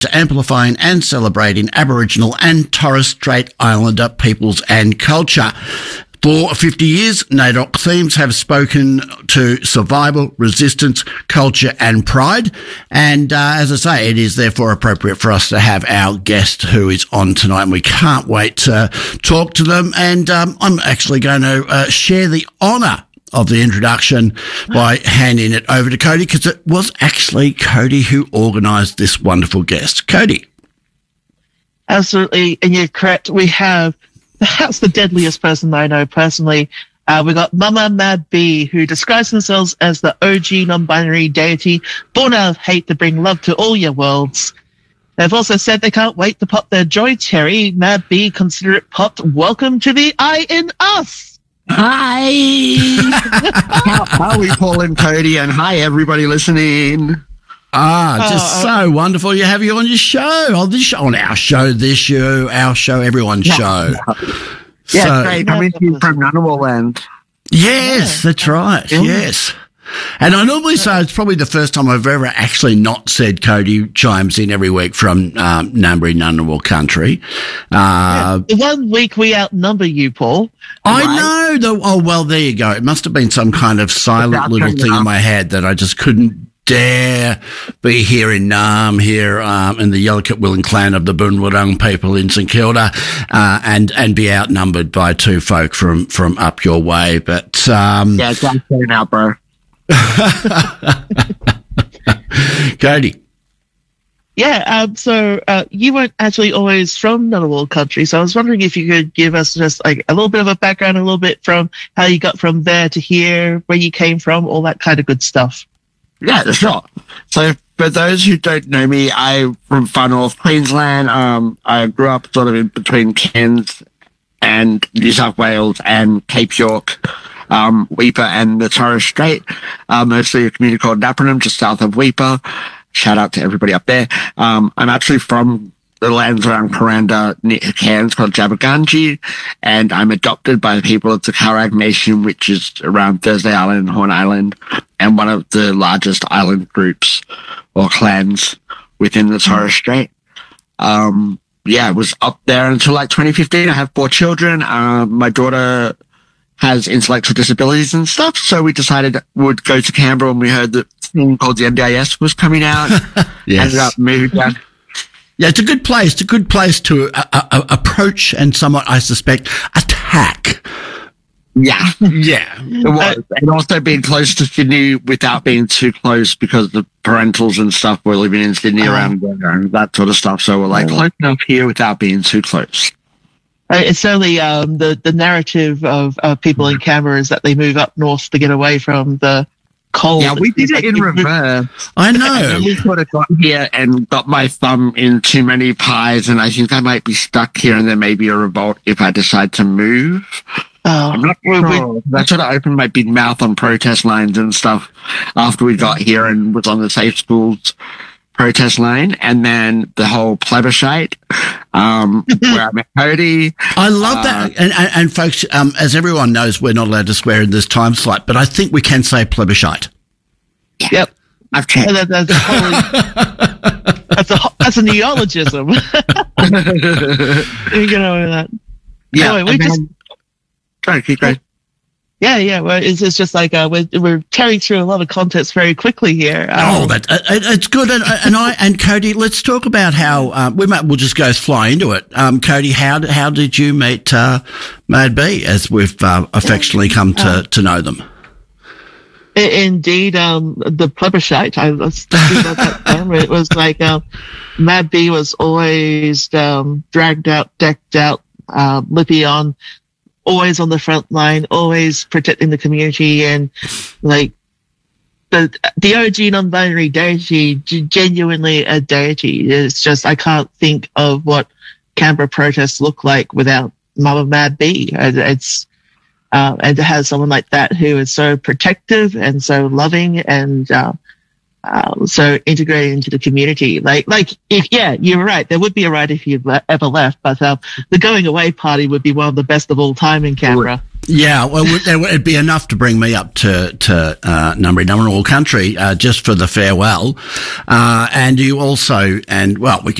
to amplifying and celebrating Aboriginal and Torres Strait Islander peoples and culture. For 50 years, NAIDOC themes have spoken to survival, resistance, culture and pride. And as I say, it is therefore appropriate for us to have our guest who is on tonight. And we can't wait to talk to them. And I'm actually going to share the honour of the introduction by handing it over to Cody, because it was actually Cody who organised this wonderful guest. Cody. Absolutely, and you're correct. We have perhaps the deadliest person I know personally. We got Mama Mad B, who describes themselves as the OG non-binary deity, born out of hate to bring love to all your worlds. They've also said they can't wait to pop their joy cherry. Mad B, consider it popped. Welcome to the I in Us. Hi. how are we, Paul and Cody? And hi, everybody listening. So wonderful you have you on your show, on our show, everyone's show. Yeah, so, great. Coming to you from Ngunnawal land. Yes, that's right. Yeah. Yes. And I normally say it's probably the first time I've ever actually not said Cody chimes in every week from Ngambri Ngunnawal country. The 1 week we outnumber you, Paul. I know. Well, there you go. It must have been some kind of silent little thing in my head that I just couldn't dare be here in Naarm, in the Yellowkit Willing clan of the Boonwurrung people in St Kilda, and be outnumbered by two folk from up your way. But yeah, it's like saying out, bro. Cody. Yeah, so you weren't actually always from Ngunnawal country, so I was wondering if you could give us just like a little bit of a background, a little bit from how you got from there to here, where you came from, all that kind of good stuff. Yeah, sure. So for those who don't know me, I'm from far north Queensland. I grew up sort of in between Cairns and New South Wales and Cape York, Weipa and the Torres Strait, mostly a community called Napranum, just south of Weipa. Shout out to everybody up there. I'm actually from the lands around Kuranda near Cairns called Jabaganji, and I'm adopted by the people of the Kaurag Nation, which is around Thursday Island and Horn Island, and one of the largest island groups or clans within the Torres Strait. I was up there until like 2015. I have 4 children. My daughter has intellectual disabilities and stuff, so we decided we'd go to Canberra when we heard that thing called the NDIS was coming out. Yes. Ended up moving down. Yeah, it's a good place. It's a good place to approach and somewhat, I suspect, attack. Yeah. Yeah. It was. And also being close to Sydney without being too close, because the parentals and stuff were living in Sydney around there and that sort of stuff. So we're like close enough here without being too close. It's certainly the narrative of people in Canberra is that they move up north to get away from the cold. Yeah, we did it in reverse. I know. And we sort of got here and got my thumb in too many pies, and I think I might be stuck here, and there may be a revolt if I decide to move. I'm not sure. I sort of opened my big mouth on protest lines and stuff after we got here and was on the Safe Schools protest line, and then the whole plebiscite where I met Cody. I love that. And folks, as everyone knows, we're not allowed to swear in this time slot, but I think we can say plebiscite. Yeah. Yep. I've checked. That's a neologism. You get over that. Yeah. Anyway, Sorry, keep going. Yeah. Well, it's just like we're carrying through a lot of context very quickly here. It's good. And Cody, let's talk about how we'll just go fly into it. Cody, how did you meet Mad B, as we've affectionately come to know them? Indeed, the plebiscite. I was thinking about that term. It was like Mad B was always dragged out, decked out, lippy on. Always on the front line, always protecting the community, and like the OG non-binary deity, genuinely a deity. It's just I can't think of what Canberra protests look like without Mama Mad B. It's and to have someone like that who is so protective and so loving and so integrated into the community. You're right. There would be a right if you ever left, but the going away party would be one of the best of all time in Canberra. Yeah, well, it'd be enough to bring me up to Numberall Country, just for the farewell. And you also, we